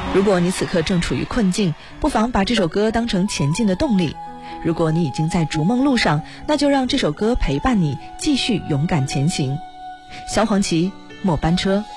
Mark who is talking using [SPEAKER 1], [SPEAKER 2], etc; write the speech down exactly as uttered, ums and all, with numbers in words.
[SPEAKER 1] 如果你此刻正处于困境，不妨把这首歌当成前进的动力。如果你已经在逐梦路上，那就让这首歌陪伴你，继续勇敢前行。萧煌奇，末班车。